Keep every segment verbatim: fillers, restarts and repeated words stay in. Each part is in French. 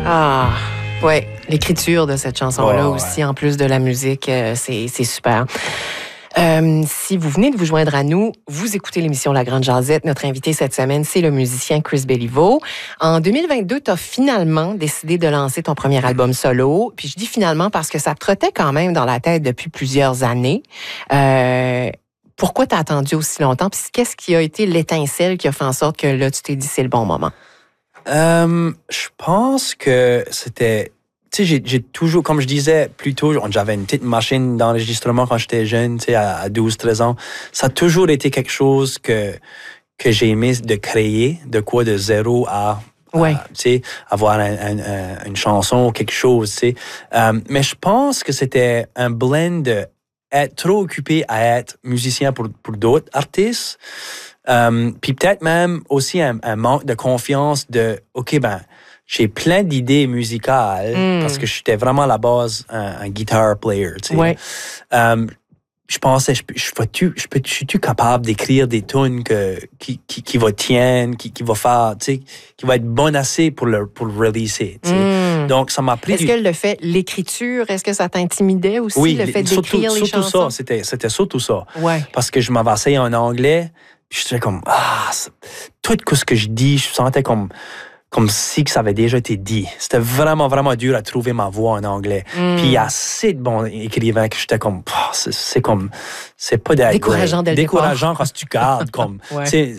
Ah, ouais. L'écriture de cette chanson-là ouais, aussi, ouais. en plus de la musique, euh, c'est, c'est super. Euh, si vous venez de vous joindre à nous, vous écoutez l'émission La Grande Jazette. Notre invité cette semaine, c'est le musicien Chris Béliveau. En deux mille vingt-deux, tu as finalement décidé de lancer ton premier album solo. Puis je dis finalement parce que ça te trottait quand même dans la tête depuis plusieurs années. Euh, pourquoi tu as attendu aussi longtemps? Puis qu'est-ce qui a été l'étincelle qui a fait en sorte que là, tu t'es dit c'est le bon moment? Euh, je pense que c'était... Tu sais, j'ai, j'ai toujours, comme je disais plus tôt, j'avais une petite machine d'enregistrement quand j'étais jeune, tu sais, à, à douze treize ans. Ça a toujours été quelque chose que, que j'ai aimé de créer, de quoi, de zéro à... Ouais. Euh, tu sais, avoir un, un, un, une chanson ou quelque chose, tu sais. Euh, mais je pense que c'était un blend de être trop occupé à être musicien pour, pour d'autres artistes. Euh, puis peut-être même aussi un, un manque de confiance de, OK, ben, j'ai plein d'idées musicales mm. parce que j'étais vraiment à la base un, un guitar player, tu sais. Ouais. Euh, je pensais, je, je, je, je, je suis-tu capable d'écrire des tunes que, qui, qui, qui va tiennent, qui, qui va faire, tu sais, qui va être bonne assez pour le, pour le releaser, tu sais. Mm. Donc, ça m'a pris... Est-ce du... que le fait, l'écriture, est-ce que ça t'intimidait aussi, oui, le fait d'écrire surtout, les surtout chansons? ça, c'était, c'était surtout ça. Ouais. Parce que je m'avais essayé en anglais, puis j'étais comme, ah, tout ce que je dis, je sentais comme... comme si que ça avait déjà été dit. C'était vraiment, vraiment dur à trouver ma voix en anglais. Mm. Puis il y a assez de bons écrivains que j'étais comme, oh, c'est, c'est comme, c'est pas d'être décourageant dès le décourageant quand tu gardes, comme, ouais. tu sais,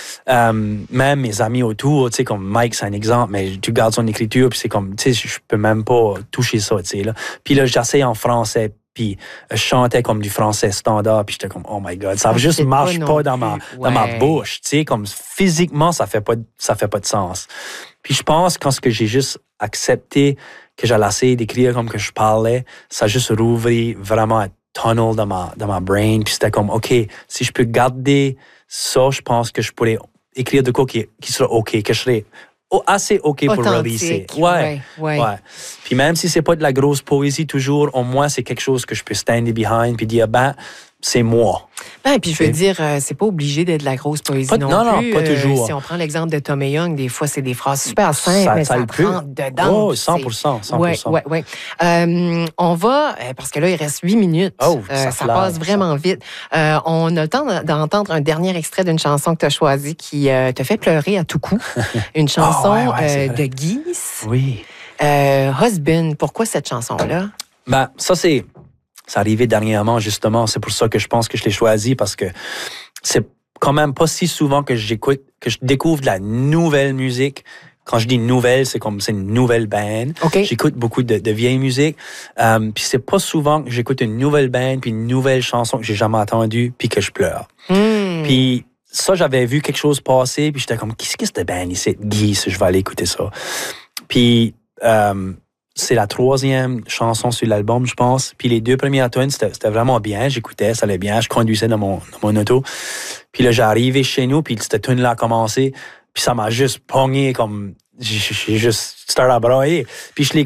euh, même mes amis autour, tu sais, comme Mike, c'est un exemple, mais tu gardes son écriture, puis c'est comme, tu sais, je peux même pas toucher ça, tu sais, là. Puis là, j'essaie en français, puis je chantais comme du français standard, puis j'étais comme, oh my God, ça, ça juste marche pas, pas dans, ma, ouais. dans ma bouche, tu sais, comme physiquement, ça fait pas, ça fait pas de sens. Puis je pense, quand ce que j'ai juste accepté que j'allais essayer d'écrire comme que je parlais, ça a juste rouvert vraiment un tunnel dans ma, dans ma brain, puis c'était comme, OK, si je peux garder ça, je pense que je pourrais écrire de quoi qui, qui sera OK, que je serais assez OK pour releaser. Ouais, ouais, ouais. ouais. Puis même si c'est pas de la grosse poésie toujours, au moins c'est quelque chose que je peux stand behind puis dire, ben, c'est moi. Ben, puis je veux dire, euh, c'est pas obligé d'être de la grosse poésie pas, non, non plus. Non, pas toujours. Euh, si on prend l'exemple de Tommy Young, des fois, c'est des phrases super simples, ça, mais ça, ça te rentre dedans. Oh, cent pour cent, cent pour cent. Oui, oui, oui. Euh, on va, parce que là, il reste huit minutes. Oh, euh, ça, ça passe vraiment ça. vite. Euh, on a le temps d'entendre un dernier extrait d'une chanson que tu as choisie qui euh, te fait pleurer à tout coup. Une chanson oh, ouais, ouais, euh, de Guise. Oui. Euh, Husband, pourquoi cette chanson-là? Ben, ça, c'est... C'est arrivé dernièrement, justement. C'est pour ça que je pense que je l'ai choisi, parce que c'est quand même pas si souvent que j'écoute, que je découvre de la nouvelle musique. Quand je dis nouvelle, c'est comme c'est une nouvelle band. Okay. J'écoute beaucoup de, de vieille musique. Euh, puis c'est pas souvent que j'écoute une nouvelle band puis une nouvelle chanson que j'ai jamais entendue puis que je pleure. Mm. Puis ça, j'avais vu quelque chose passer puis j'étais comme, qu'est-ce que c'est cette band ici? Guy, je vais aller écouter ça. Puis... Euh, c'est la troisième chanson sur l'album, je pense. Puis les deux premières tunes, c'était, c'était vraiment bien. J'écoutais, ça allait bien. Je conduisais dans mon, dans mon auto. Puis là, j'arrivais chez nous, puis cette tune-là a commencé. Puis ça m'a juste pogné comme... J'ai, j'ai juste starté à brailler. Puis je l'ai